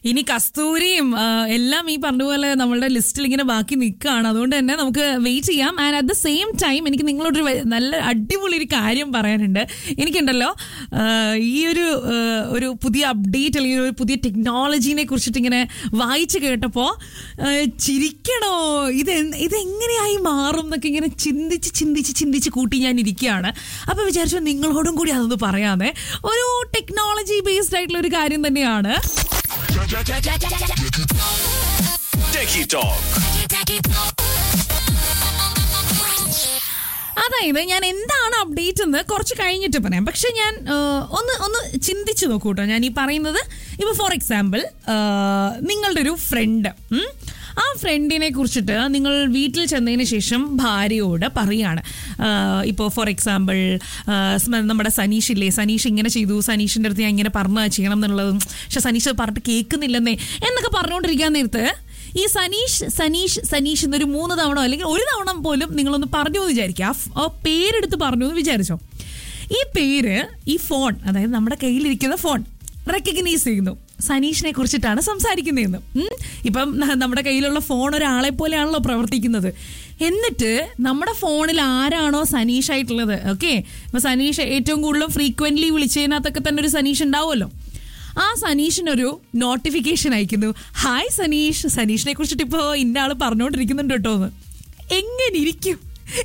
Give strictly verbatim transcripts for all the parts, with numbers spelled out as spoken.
ഇനി കസ്തൂരിയും എല്ലാം ഈ പറഞ്ഞതുപോലെ നമ്മളുടെ ലിസ്റ്റിൽ ഇങ്ങനെ ബാക്കി നിൽക്കുകയാണ്. അതുകൊണ്ട് തന്നെ നമുക്ക് വെയിറ്റ് ചെയ്യാം. And at the same time എനിക്ക് നിങ്ങളോടൊരു നല്ല അടിപൊളി ഒരു കാര്യം പറയാനുണ്ട്. എനിക്കുണ്ടല്ലോ ഈ ഒരു ഒരു പുതിയ അപ്ഡേറ്റ് അല്ലെങ്കിൽ ഒരു പുതിയ ടെക്നോളജീനെ കുറിച്ചിട്ട് ഇങ്ങനെ വായിച്ച് കേട്ടപ്പോൾ ചിരിക്കണോ, ഇത് ഇതെങ്ങനെയായി മാറും എന്നൊക്കെ ഇങ്ങനെ ചിന്തിച്ച് ചിന്തിച്ച് ചിന്തിച്ച് കൂട്ടി ഞാൻ ഇരിക്കുകയാണ്. അപ്പോൾ വിചാരിച്ചു നിങ്ങളോടും കൂടി അതൊന്ന് പറയാതെ. ഒരു ടെക്നോളജി ബേസ്ഡ് ആയിട്ടുള്ള ഒരു കാര്യം തന്നെയാണ്. അതായത് ഞാൻ എന്താണ് അപ്ഡേറ്റ് എന്ന് കുറച്ച് കഴിഞ്ഞിട്ട് പറയാം. പക്ഷെ ഞാൻ ഒന്ന് ഒന്ന് ചിന്തിച്ചു നോക്കൂ കേട്ടോ. ഞാൻ ഈ പറയുന്നത് ഇപ്പോൾ ഫോർ എക്സാമ്പിൾ നിങ്ങളുടെ ഒരു ഫ്രണ്ട്, ആ ഫ്രണ്ടിനെ കുറിച്ചിട്ട് നിങ്ങൾ വീട്ടിൽ ചെന്നതിന് ശേഷം ഭാര്യയോട് പറയാണ്. ഇപ്പോൾ ഫോർ എക്സാമ്പിൾ നമ്മുടെ സനീഷ് ഇല്ലേ, സനീഷ് ഇങ്ങനെ ചെയ്തു, സനീഷിൻ്റെ അടുത്ത് ഞാൻ ഇങ്ങനെ പറഞ്ഞു ചെയ്യണം എന്നുള്ളതും പക്ഷെ സനീഷ് പറഞ്ഞിട്ട് കേൾക്കുന്നില്ലെന്നേ എന്നൊക്കെ പറഞ്ഞുകൊണ്ടിരിക്കാൻ നേരത്ത് ഈ സനീഷ് സനീഷ് സനീഷ് എന്നൊരു മൂന്ന് തവണ അല്ലെങ്കിൽ ഒരു തവണ പോലും നിങ്ങളൊന്ന് പറഞ്ഞു എന്ന് വിചാരിക്കുക. ആ പേരെടുത്ത് പറഞ്ഞു എന്ന് വിചാരിച്ചോ. ഈ പേര് ഈ ഫോൺ, അതായത് നമ്മുടെ കയ്യിലിരിക്കുന്ന ഫോൺ റെക്കഗ്നൈസ് ചെയ്യുന്നു സനീഷിനെ കുറിച്ചിട്ടാണ് സംസാരിക്കുന്നതെന്ന്. ഇപ്പം നമ്മുടെ കയ്യിലുള്ള ഫോൺ ഒരാളെ പോലെയാണല്ലോ പ്രവർത്തിക്കുന്നത്. എന്നിട്ട് നമ്മുടെ ഫോണിൽ ആരാണോ സനീഷ് ആയിട്ടുള്ളത്, ഓക്കെ, ഇപ്പൊ സനീഷ് ഏറ്റവും കൂടുതലും ഫ്രീക്വന്റ്ലി വിളിച്ചതിനകത്തൊക്കെ തന്നെ ഒരു സനീഷ് ഉണ്ടാവുമല്ലോ. ആ സനീഷിനൊരു നോട്ടിഫിക്കേഷൻ അയക്കുന്നു, ഹായ് സനീഷ്, സനീഷിനെ കുറിച്ചിട്ട് ഇപ്പോൾ ഇന്ന ആള് പറഞ്ഞുകൊണ്ടിരിക്കുന്നുണ്ട് കേട്ടോ എന്ന്. എങ്ങനെ ഇരിക്കും?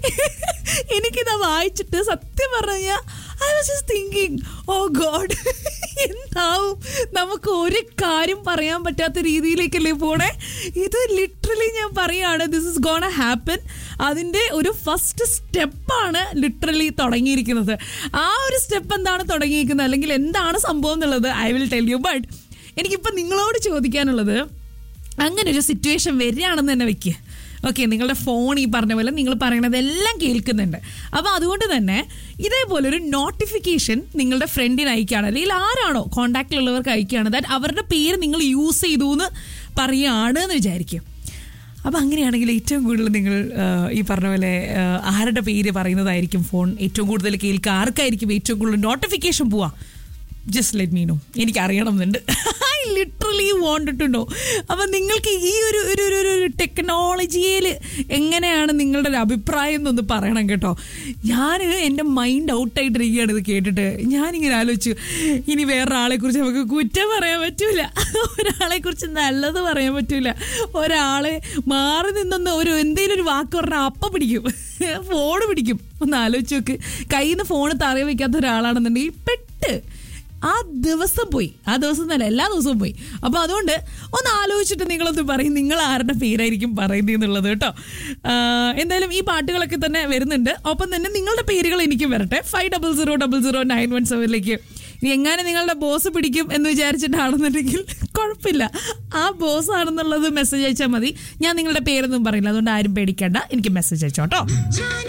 എനിക്കിതാ വായിച്ചിട്ട് സത്യം പറഞ്ഞാൽ I was just thinking, oh God, എന്താവും? നമുക്ക് ഒരു കാര്യം പറയാൻ പറ്റാത്ത രീതിയിലേക്കല്ലേ പോണേ. ഇത് ലിറ്ററലി ഞാൻ പറയാണ്, ദിസ് ഇസ് ഗോണ ഹാപ്പൻ. അതിൻ്റെ ഒരു ഫസ്റ്റ് സ്റ്റെപ്പാണ് ലിറ്ററലി തുടങ്ങിയിരിക്കുന്നത്. ആ ഒരു സ്റ്റെപ്പ് എന്താണ് തുടങ്ങിയിരിക്കുന്നത് അല്ലെങ്കിൽ എന്താണ് സംഭവം എന്നുള്ളത് I will tell you. But എനിക്കിപ്പോൾ നിങ്ങളോട് ചോദിക്കാനുള്ളത്, അങ്ങനെ ഒരു സിറ്റുവേഷൻ വരികയാണെന്ന് തന്നെ വെക്കുക. ഓക്കെ, നിങ്ങളുടെ ഫോൺ ഈ പറഞ്ഞ പോലെ നിങ്ങൾ പറയണതെല്ലാം കേൾക്കുന്നുണ്ട്. അപ്പോൾ അതുകൊണ്ട് തന്നെ ഇതേപോലെ ഒരു നോട്ടിഫിക്കേഷൻ നിങ്ങളുടെ ഫ്രണ്ടിന് അയക്കുകയാണ് അല്ലെങ്കിൽ ആരാണോ കോൺടാക്റ്റിലുള്ളവർക്ക് അയക്കുകയാണ്, ദാറ്റ് അവരുടെ പേര് നിങ്ങൾ യൂസ് ചെയ്തു എന്ന് പറയുകയാണ് എന്ന് വിചാരിക്കും. അപ്പോൾ അങ്ങനെയാണെങ്കിൽ ഏറ്റവും കൂടുതൽ നിങ്ങൾ ഈ പറഞ്ഞ പോലെ ആരുടെ പേര് പറയുന്നതായിരിക്കും ഫോൺ ഏറ്റവും കൂടുതൽ കേൾക്കുക, ആർക്കായിരിക്കും ഏറ്റവും കൂടുതൽ നോട്ടിഫിക്കേഷൻ പോവാ? Just let me no. എനിക്ക് അറിയണമെന്നുണ്ട്. I literally wanted to know. അപ്പം നിങ്ങൾക്ക് ഈ ഒരു ഒരു ഒരു ടെക്നോളജിയിൽ എങ്ങനെയാണ് നിങ്ങളുടെ ഒരു അഭിപ്രായം എന്നൊന്ന് പറയണം കേട്ടോ. ഞാൻ എൻ്റെ മൈൻഡ് ഔട്ടായിട്ടിരിക്കുകയാണ് ഇത് കേട്ടിട്ട്. ഞാനിങ്ങനെ ആലോചിച്ചു, ഇനി വേറൊരാളെ കുറിച്ച് നമുക്ക് കുറ്റം പറയാൻ പറ്റൂല, ഒരാളെ കുറിച്ച് നല്ലത് പറയാൻ പറ്റൂല. ഒരാളെ മാറി നിന്നൊന്ന് ഒരു എന്തെങ്കിലും ഒരു വാക്ക് പറഞ്ഞാൽ അപ്പം പിടിക്കും, ഫോണ് പിടിക്കും. ഒന്ന് ആലോചിച്ച് നോക്ക്, കയ്യിൽ നിന്ന് ഫോണ് തറയെ വയ്ക്കാത്ത ഒരാളാണെന്നുണ്ടെങ്കിൽ പെട്ട് ആ ദിവസം പോയി. ആ ദിവസം തന്നെ എല്ലാ ദിവസവും പോയി. അപ്പോൾ അതുകൊണ്ട് ഒന്ന് ആലോചിച്ചിട്ട് നിങ്ങളൊന്ന് പറയും നിങ്ങൾ ആരുടെ പേരായിരിക്കും പറയുന്നത് എന്നുള്ളത് കേട്ടോ. എന്തായാലും ഈ പാട്ടുകളൊക്കെ തന്നെ വരുന്നുണ്ട്. ഒപ്പം തന്നെ നിങ്ങളുടെ പേരുകൾ എനിക്കും വരട്ടെ. Five double zero double zero nine one സെവനിലേക്ക്. ഇനി എങ്ങനെ നിങ്ങളുടെ ബോസ് പിടിക്കും എന്ന് വിചാരിച്ചിട്ടാണെന്നുണ്ടെങ്കിൽ കുഴപ്പമില്ല, ആ ബോസ് ആണെന്നുള്ളത് മെസ്സേജ് അയച്ചാൽ മതി. ഞാൻ നിങ്ങളുടെ പേരൊന്നും പറയില്ല, അതുകൊണ്ട് ആരും പേടിക്കേണ്ട, എനിക്ക് മെസ്സേജ് അയച്ചോട്ടോ.